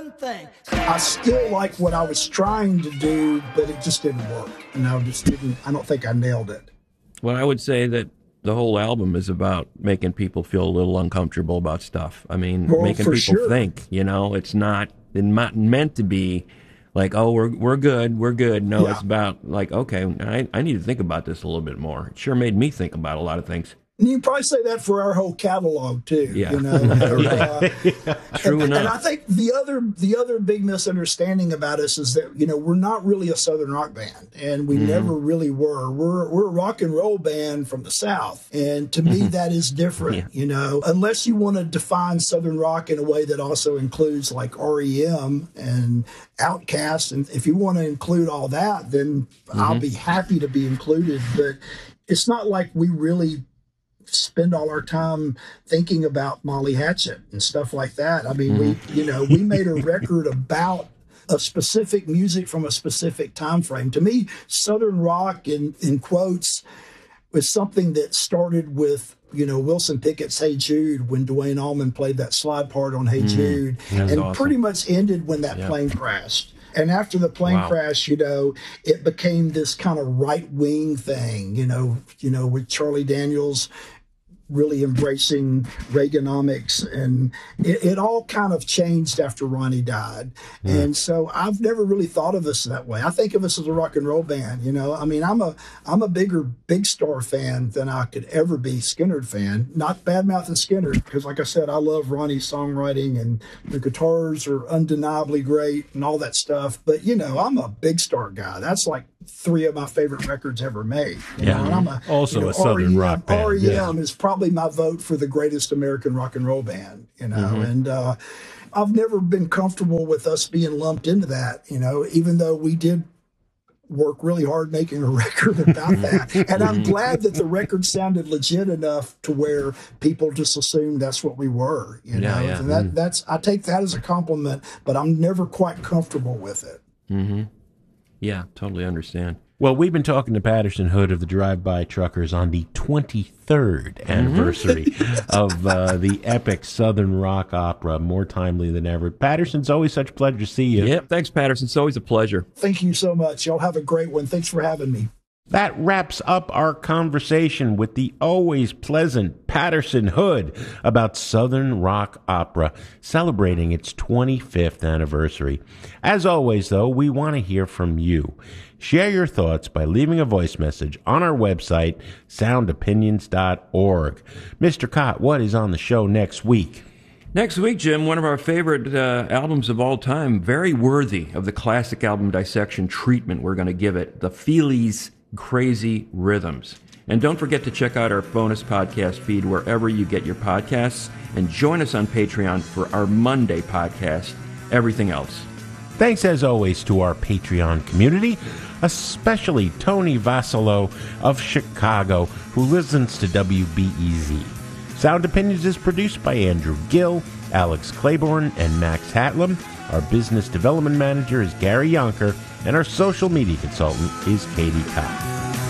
one thing. I still like what I was trying to do, but it just didn't work. I don't think I nailed it. Well, I would say that the whole album is about making people feel a little uncomfortable about stuff. I mean, making people think, it's not meant to be like, oh, we're good. No, It's about like, okay, I need to think about this a little bit more. It sure made me think about a lot of things. And you can probably say that for our whole catalog too. Yeah. True enough. And I think the other big misunderstanding about us is that we're not really a Southern rock band, and we never really were. We're a rock and roll band from the South, and to me that is different. Unless you want to define Southern rock in a way that also includes like REM and Outkast, and if you want to include all that, then I'll be happy to be included. But it's not like we really spend all our time thinking about Molly Hatchet and stuff like that. I mean, we made a record about a specific music from a specific time frame. To me, Southern rock, in quotes, was something that started with Wilson Pickett's Hey Jude, when Duane Allman played that slide part on Hey Jude, and awesome. Pretty much ended when that plane crashed. And after the plane crash, it became this kind of right-wing thing, with Charlie Daniels really embracing Reaganomics, and it all kind of changed after Ronnie died. And so I've never really thought of us that way. I think of us as a rock and roll band. I mean, I'm a bigger Big Star fan than I could ever be Skynyrd fan. Not bad-mouthing Skynyrd, because like I said, I love Ronnie's songwriting, and the guitars are undeniably great and all that stuff. But I'm a Big Star guy. That's like 3 of my favorite records ever made. And I'm a Southern rock band. REM is probably my vote for the greatest American rock and roll band. And I've never been comfortable with us being lumped into that. Even though we did work really hard making a record about that. And I'm glad that the record sounded legit enough to where people just assumed that's what we were. And that's I take that as a compliment, but I'm never quite comfortable with it. Yeah, totally understand. Well, we've been talking to Patterson Hood of the Drive-By Truckers on the 23rd anniversary of the epic Southern rock opera, more timely than ever. Patterson, it's always such a pleasure to see you. Yep, thanks, Patterson. It's always a pleasure. Thank you so much. Y'all have a great one. Thanks for having me. That wraps up our conversation with the always pleasant Patterson Hood about Southern rock opera, celebrating its 25th anniversary. As always, though, we want to hear from you. Share your thoughts by leaving a voice message on our website, soundopinions.org. Mr. Cott, what is on the show next week? Next week, Jim, one of our favorite albums of all time, very worthy of the classic album dissection treatment we're going to give it, the Feelies' Crazy Rhythms. And don't forget to check out our bonus podcast feed wherever you get your podcasts, and join us on Patreon for our Monday podcast, Everything Else. Thanks as always to our Patreon community, especially Tony Vassalo of Chicago, who listens to WBEZ. Sound Opinions is produced by Andrew Gill, Alex Claiborne, and Max Hatlam. Our business development manager is Gary Yonker, and our social media consultant is Katie Cox.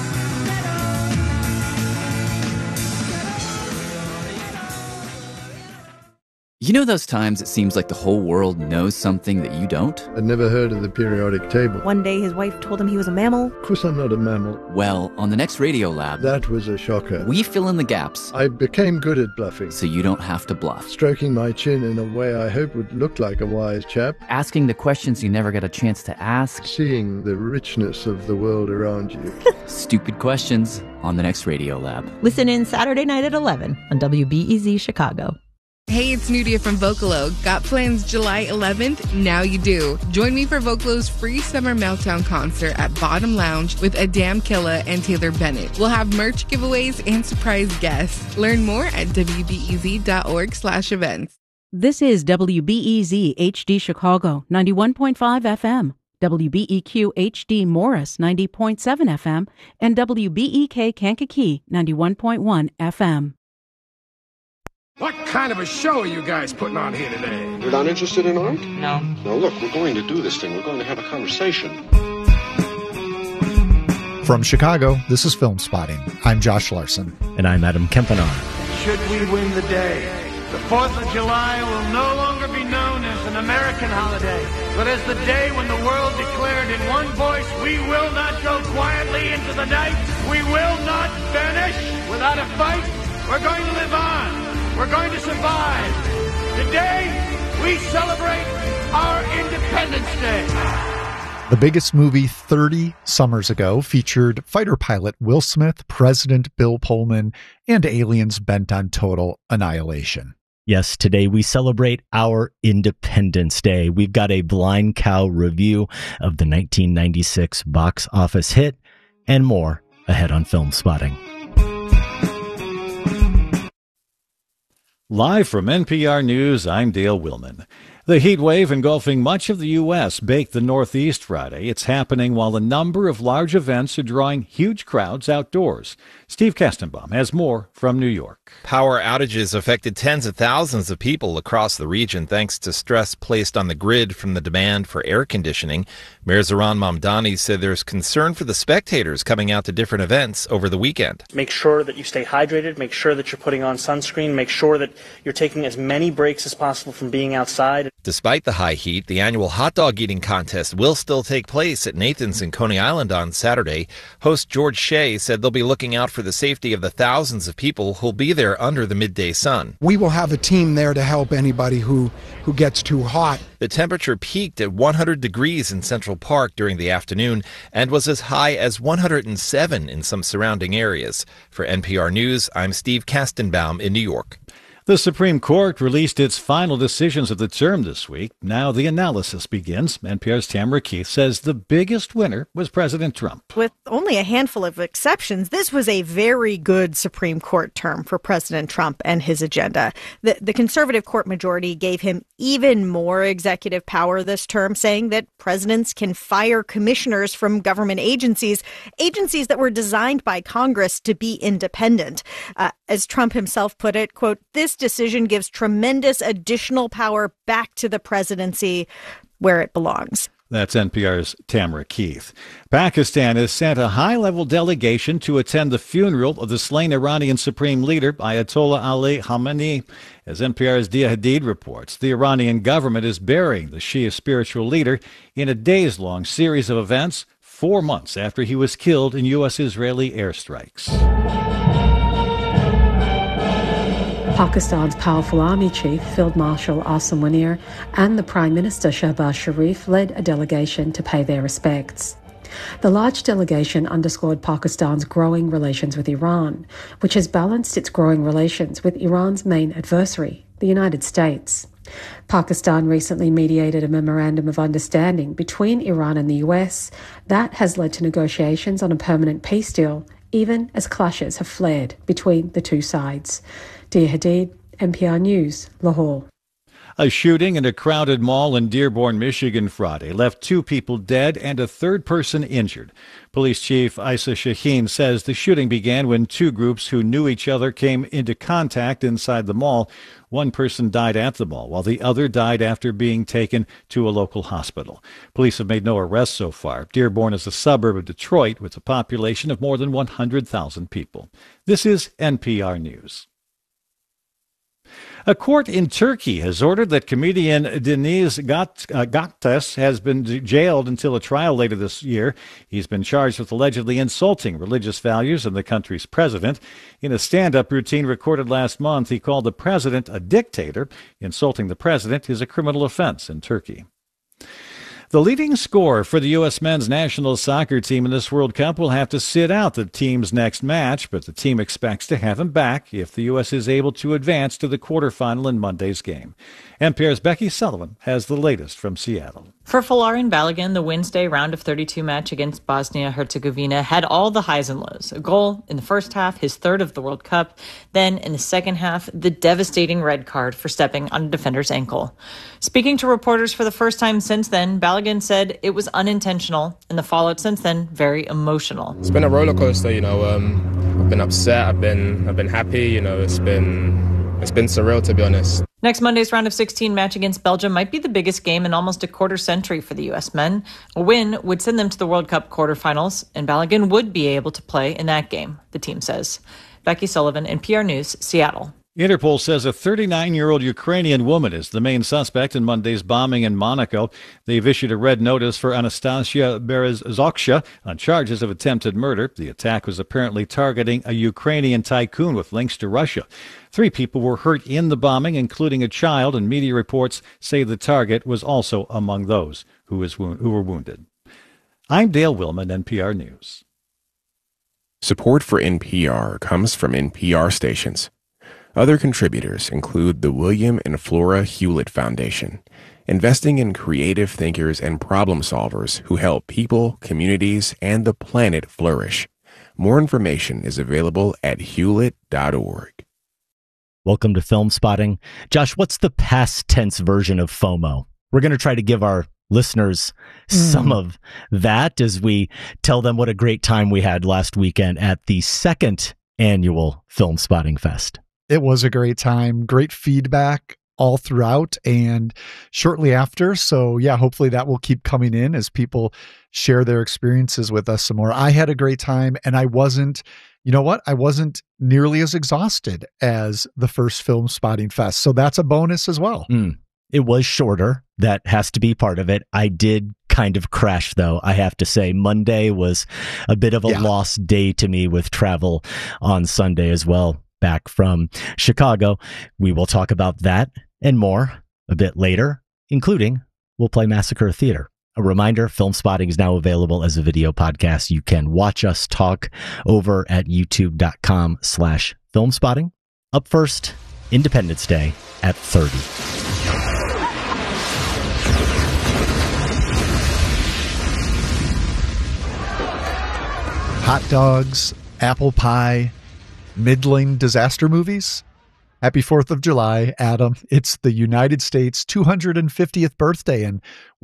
You know those times it seems like the whole world knows something that you don't? I'd never heard of the periodic table. One day his wife told him he was a mammal. Of course I'm not a mammal. Well, on the next Radio Lab, that was a shocker. We fill in the gaps. I became good at bluffing. So you don't have to bluff. Stroking my chin in a way I hope would look like a wise chap. Asking the questions you never get a chance to ask. Seeing the richness of the world around you. Stupid questions on the next Radio Lab. Listen in Saturday night at 11 on WBEZ Chicago. Hey, it's Nudia from Vocalo. Got plans July 11th? Now you do. Join me for Vocalo's free summer Meltdown concert at Bottom Lounge with Adam Killa and Taylor Bennett. We'll have merch giveaways and surprise guests. Learn more at wbez.org/events. This is WBEZ HD Chicago, 91.5 FM. WBEQ HD Morris, 90.7 FM. And WBEK Kankakee, 91.1 FM. What kind of a show are you guys putting on here today? You're not interested in art? No. Now look, we're going to do this thing. We're going to have a conversation. From Chicago, this is Film Spotting. I'm Josh Larson. And I'm Adam Kempenaar. Should we win the day? The 4th of July will no longer be known as an American holiday, but as the day when the world declared in one voice, we will not go quietly into the night. We will not vanish without a fight. We're going to live on. We're going to survive. Today, we celebrate our Independence Day. The Biggest Movie 30 summers ago featured fighter pilot Will Smith, President Bill Pullman, and aliens bent on total annihilation. Yes, today we celebrate our Independence Day. We've got a blind cow review of the 1996 box office hit and more ahead on Film Spotting. Live from NPR News, I'm Dale Willman. The heat wave engulfing much of the U.S. baked the Northeast Friday. It's happening while a number of large events are drawing huge crowds outdoors. Steve Kastenbaum has more from New York. Power outages affected tens of thousands of people across the region thanks to stress placed on the grid from the demand for air conditioning. Mayor Zohran Mamdani said there's concern for the spectators coming out to different events over the weekend. Make sure that you stay hydrated, make sure that you're putting on sunscreen, make sure that you're taking as many breaks as possible from being outside. Despite the high heat, the annual hot dog eating contest will still take place at Nathan's in Coney Island on Saturday. Host George Shea said they'll be looking out for the safety of the thousands of people who'll be there under the midday sun. We will have a team there to help anybody who gets too hot. The temperature peaked at 100 degrees in Central Park during the afternoon and was as high as 107 in some surrounding areas. For NPR News, I'm Steve Kastenbaum in New York. The Supreme Court released its final decisions of the term this week. Now the analysis begins. NPR's Tamara Keith says the biggest winner was President Trump. With only a handful of exceptions, this was a very good Supreme Court term for President Trump and his agenda. The conservative court majority gave him even more executive power this term, saying that presidents can fire commissioners from government agencies that were designed by Congress to be independent. As Trump himself put it, quote, "This decision gives tremendous additional power back to the presidency where it belongs." That's NPR's Tamara Keith. Pakistan has sent a high-level delegation to attend the funeral of the slain Iranian Supreme Leader, Ayatollah Ali Khamenei. As NPR's Dia Hadid reports, the Iranian government is burying the Shia spiritual leader in a days-long series of events 4 months after he was killed in U.S.-Israeli airstrikes. Pakistan's powerful army chief, Field Marshal Asim Munir, and the Prime Minister Shehbaz Sharif led a delegation to pay their respects. The large delegation underscored Pakistan's growing relations with Iran, which has balanced its growing relations with Iran's main adversary, the United States. Pakistan recently mediated a memorandum of understanding between Iran and the US that has led to negotiations on a permanent peace deal, even as clashes have flared between the two sides. Dia Hadid, NPR News, Lahore. A shooting in a crowded mall in Dearborn, Michigan Friday left 2 people dead and a third person injured. Police Chief Isa Shaheen says the shooting began when 2 groups who knew each other came into contact inside the mall. 1 person died at the mall, while the other died after being taken to a local hospital. Police have made no arrests so far. Dearborn is a suburb of Detroit with a population of more than 100,000 people. This is NPR News. A court in Turkey has ordered that comedian Deniz Göktaş has been jailed until a trial later this year. He's been charged with allegedly insulting religious values of the country's president. In a stand-up routine recorded last month, he called the president a dictator. Insulting the president is a criminal offense in Turkey. The leading scorer for the U.S. men's national soccer team in this World Cup will have to sit out the team's next match, but the team expects to have him back if the U.S. is able to advance to the quarterfinal in Monday's game. NPR's Becky Sullivan has the latest from Seattle. For Folarin Balogun, the Wednesday round of 32 match against Bosnia-Herzegovina had all the highs and lows. A goal in the first half, his third of the World Cup. Then in the second half, the devastating red card for stepping on a defender's ankle. Speaking to reporters for the first time since then, Balogun said it was unintentional and the fallout since then very emotional. It's been a roller coaster, I've been upset, I've been happy, it's been surreal, to be honest. Next Monday's round of 16 match against Belgium might be the biggest game in almost a quarter century for the U.S. men. A win would send them to the World Cup quarterfinals, and Balogun would be able to play in that game, the team says. Becky Sullivan, NPR News, Seattle. Interpol says a 39-year-old Ukrainian woman is the main suspect in Monday's bombing in Monaco. They've issued a red notice for Anastasia Berezoksha on charges of attempted murder. The attack was apparently targeting a Ukrainian tycoon with links to Russia. 3 people were hurt in the bombing, including a child, and media reports say the target was also among those who were wounded. I'm Dale Willman, NPR News. Support for NPR comes from NPR stations. Other contributors include the William and Flora Hewlett Foundation, investing in creative thinkers and problem solvers who help people, communities, and the planet flourish. More information is available at hewlett.org. Welcome to Film Spotting. Josh, what's the past tense version of FOMO? We're going to try to give our listeners some of that as we tell them what a great time we had last weekend at the 2nd annual Film Spotting Fest. It was a great time, great feedback all throughout and shortly after. So yeah, hopefully that will keep coming in as people share their experiences with us some more. I had a great time, and I wasn't nearly as exhausted as the first Film Spotting Fest. So that's a bonus as well. It was shorter. That has to be part of it. I did kind of crash, though, I have to say. Monday was a bit of a lost day to me with travel on Sunday as well. Back from Chicago. We will talk about that and more a bit later, including we'll play Massacre Theater. A reminder, Film Spotting is now available as a video podcast. You can watch us talk over at youtube.com/filmspotting. Up first, Independence Day at 30. Hot dogs, apple pie, middling disaster movies. Happy 4th of July, Adam. It's the United States' 250th birthday, and